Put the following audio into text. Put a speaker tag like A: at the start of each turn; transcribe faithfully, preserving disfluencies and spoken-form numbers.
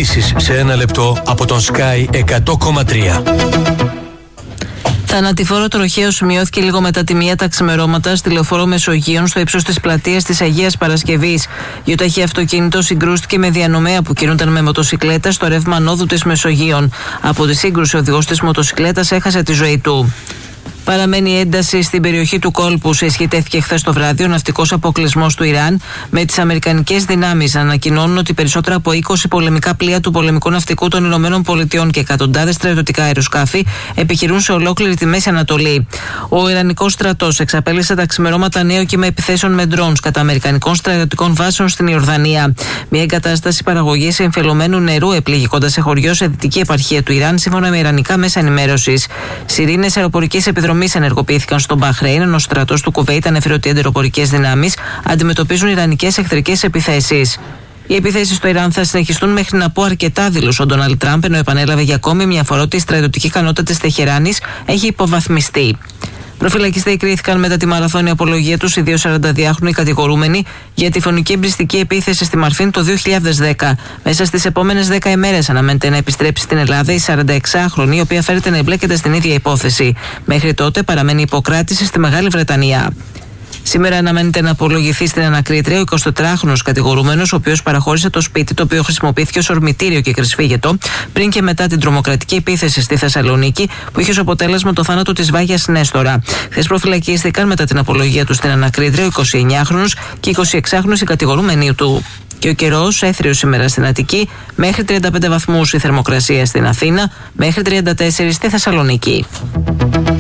A: Ειδήσεις σε ένα λεπτό από τον Sky εκατό κόμμα τρία.
B: Θανατηφόρο τροχαίο σημειώθηκε λίγο μετά τη μία τα ξημερώματα στη λεωφόρο Μεσογείων στο ύψος της πλατείας της Αγίας Παρασκευής. Γιοταχή αυτοκίνητο συγκρούστηκε με διανομέα που κινούνταν με μοτοσικλέτα στο ρεύμα ανόδου της Μεσογείων. Από τη σύγκρουση, ο οδηγός της μοτοσικλέτας έχασε τη ζωή του. Παραμένει ένταση στην περιοχή του κόλπου. Συσχετεύτηκε χθες το βράδυ ο ναυτικός αποκλεισμός του Ιράν, με τις αμερικανικές δυνάμεις να ανακοινώνουν ότι περισσότερα από είκοσι πολεμικά πλοία του πολεμικού ναυτικού των Ηνωμένων Πολιτειών και εκατοντάδες στρατιωτικά αεροσκάφη επιχειρούν σε ολόκληρη τη Μέση Ανατολή. Ο Ιρανικός στρατός εξαπέλυσε τα ξημερώματα νέο κύμα επιθέσεων με drones κατά αμερικανικών στρατιωτικών βάσεων στην Ιορδανία. Μια εγκατάσταση παραγωγής εμφελωμένου νερού επλήγει κοντά σε χωριό σε δυτική επαρχία του Ιράν, σύμφωνα με ιρανικά μέσα ενημέρωσης. Σιρήνες αεροπορικής επιδρομής ενεργοποιήθηκαν στον Μπαχρέιν, ενώ ο στρατός του Κουβέιτ ανέφερε ότι οι αεροπορικές δυνάμεις αντιμετωπίζουν ιρανικές εχθρικές επιθέσεις. Οι επιθέσεις στο Ιράν θα συνεχιστούν μέχρι να πω αρκετά, δήλωσε ο Ντόναλντ Τραμπ, ενώ επανέλαβε για ακόμη μια φορά ότι η στρατιωτική ικανότητα της Τεχεράνης έχει υποβαθμιστεί. Προφυλακιστέ κρίθηκαν μετά τη μαραθώνια απολογία τους οι δύο σαρανταδυάχρονοι κατηγορούμενοι για τη φωνική εμπριστική επίθεση στη Μαρφίν το δύο χιλιάδες δέκα. Μέσα στις επόμενες δέκα ημέρες αναμένεται να επιστρέψει στην Ελλάδα η σαρανταεξάχρονη, η οποία φέρεται να εμπλέκεται στην ίδια υπόθεση. Μέχρι τότε παραμένει υποκράτηση στη Μεγάλη Βρετανία. Σήμερα αναμένεται να απολογηθεί στην ανακρίτρια ο εικοσιτετράχρονος κατηγορούμενος, ο οποίος παραχώρησε το σπίτι το οποίο χρησιμοποιήθηκε ως ορμητήριο και κρυσφύγετο πριν και μετά την τρομοκρατική επίθεση στη Θεσσαλονίκη, που είχε ως αποτέλεσμα το θάνατο της Βάγιας Νέστορα. Χθες προφυλακίστηκαν μετά την απολογία του στην ανακρίτρια ο εικοσιεννιάχρονος και εικοσιεξάχρονος οι κατηγορούμενοι του. Και ο καιρός έθριος σήμερα στην Αττική, μέχρι τριάντα πέντε βαθμούς η θερμοκρασία στην Αθήνα, μέχρι τριάντα τέσσερα στη Θεσσαλονίκη.